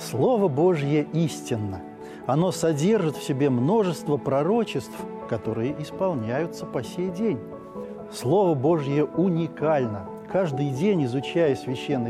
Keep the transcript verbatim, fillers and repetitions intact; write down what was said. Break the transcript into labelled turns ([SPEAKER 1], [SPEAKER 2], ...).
[SPEAKER 1] Слово Божье истинно. Оно содержит в себе множество пророчеств, которые исполняются по сей день. Слово Божье уникально. Каждый день, изучая Священное